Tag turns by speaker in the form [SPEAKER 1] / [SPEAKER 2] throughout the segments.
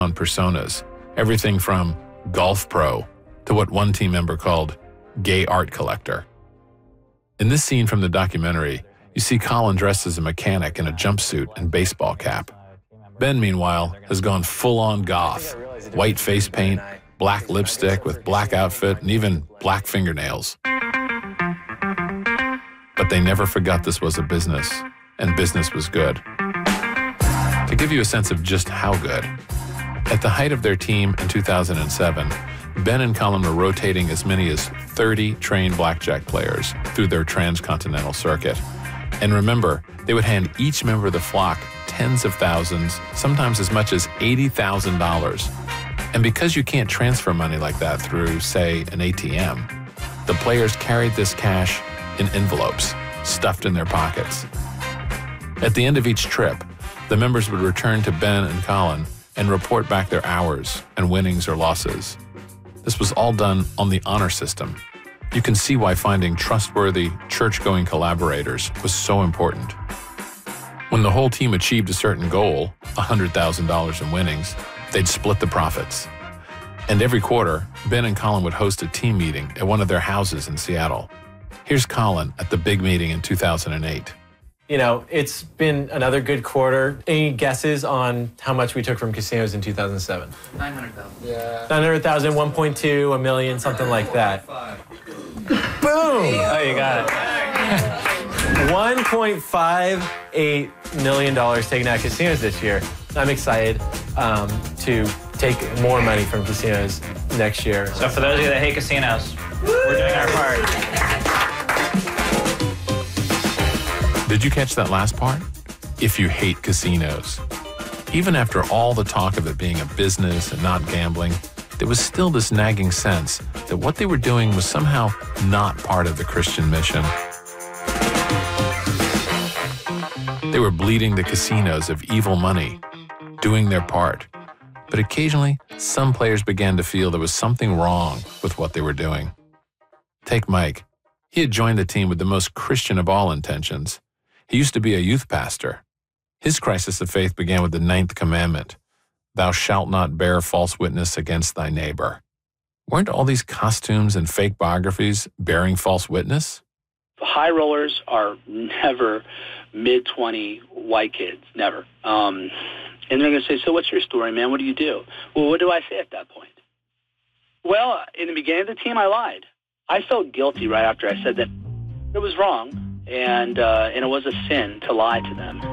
[SPEAKER 1] on personas, everything from golf pro to what one team member called gay art collector. In this scene from the documentary, you see Colin dressed as a mechanic in a jumpsuit and baseball cap. Ben, meanwhile, has gone full-on goth, white face paint, black lipstick with black outfit, and even black fingernails. But they never forgot this was a business, and business was good. To give you a sense of just how good, at the height of their team in 2007, Ben and Colin were rotating as many as 30 trained blackjack players through their transcontinental circuit. And remember, they would hand each member of the flock tens of thousands, sometimes as much as $80,000. And because you can't transfer money like that through, say, an ATM, the players carried this cash in envelopes, stuffed in their pockets. At the end of each trip, the members would return to Ben and Colin and report back their hours and winnings or losses. This was all done on the honor system. You can see why finding trustworthy, church-going collaborators was so important. When the whole team achieved a certain goal, $100,000 in winnings, they'd split the profits. And every quarter, Ben and Colin would host a team meeting at one of their houses in Seattle. Here's Colin at the big meeting in 2008.
[SPEAKER 2] You know, it's been another good quarter. Any guesses on how much we took from casinos in 2007?
[SPEAKER 3] 900,000.
[SPEAKER 2] Yeah. 900,000, 1.2, a million, something like that. Boom! Oh, you got it. $1.58 million taken out of casinos this year. I'm excited to take more money from casinos next year.
[SPEAKER 3] So for those of you that hate casinos, we're doing our part.
[SPEAKER 1] Did you catch that last part? If you hate casinos. Even after all the talk of it being a business and not gambling, there was still this nagging sense that what they were doing was somehow not part of the Christian mission. They were bleeding the casinos of evil money, doing their part. But occasionally, some players began to feel there was something wrong with what they were doing. Take Mike. He had joined the team with the most Christian of all intentions. He used to be a youth pastor. His crisis of faith began with the 9th commandment, "Thou shalt not bear false witness against thy neighbor." Weren't all these costumes and fake biographies bearing false witness?
[SPEAKER 4] High rollers are never mid-20 white kids, never. And they're going to say, so what's your story, man? What do you do? Well, what do I say at that point? Well, in the beginning of the team, I lied. I felt guilty right after I said that it was wrong, and it was a sin to lie to them.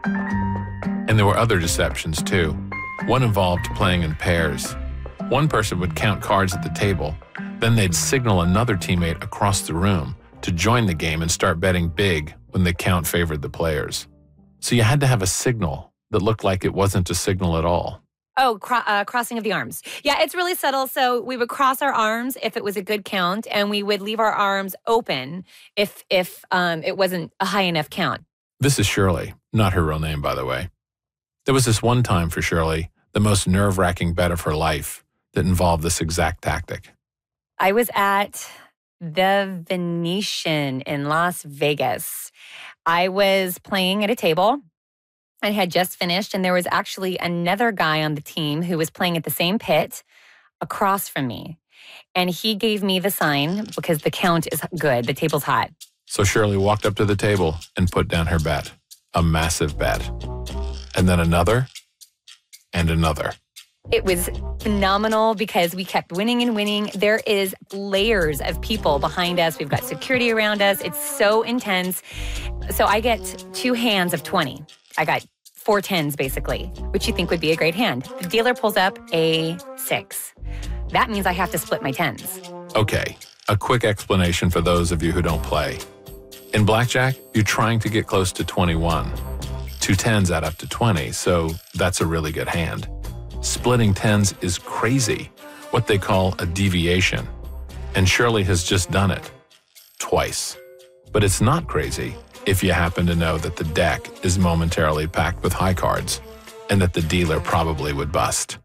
[SPEAKER 1] And there were other deceptions, too. One involved playing in pairs. One person would count cards at the table, then they'd signal another teammate across the room to join the game and start betting big when the count favored the players. So you had to have a signal that looked like it wasn't a signal at all.
[SPEAKER 5] Oh, crossing of the arms. Yeah, it's really subtle. So we would cross our arms if it was a good count, and we would leave our arms open if it wasn't a high enough count.
[SPEAKER 1] This is Shirley, not her real name, by the way. There was this one time for Shirley, the most nerve-wracking bet of her life, that involved this exact tactic.
[SPEAKER 5] I was at the Venetian in Las Vegas. I was playing at a table. I had just finished, and there was actually another guy on the team who was playing at the same pit across from me. And he gave me the sign because the count is good, the table's hot.
[SPEAKER 1] So Shirley walked up to the table and put down her bet, a massive bet. And then another, and another.
[SPEAKER 5] It was phenomenal because we kept winning and winning. There is layers of people behind us. We've got security around us. It's so intense. So I get 2 hands of 20. I got 4 tens, basically, which you think would be a great hand. The dealer pulls up a 6. That means I have to split my tens.
[SPEAKER 1] Okay, a quick explanation for those of you who don't play. In blackjack, you're trying to get close to 21. 2 tens add up to 20, so that's a really good hand. Splitting tens is crazy, what they call a deviation. And Shirley has just done it. Twice. But it's not crazy if you happen to know that the deck is momentarily packed with high cards and that the dealer probably would bust.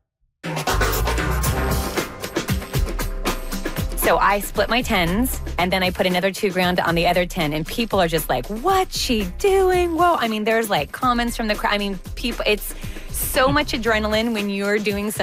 [SPEAKER 5] So I split my tens, and then I put another $2,000 on the other 10, and people are just like, what's she doing? Whoa. I mean, there's like comments from the crowd. I mean, people, it's so much adrenaline when you're doing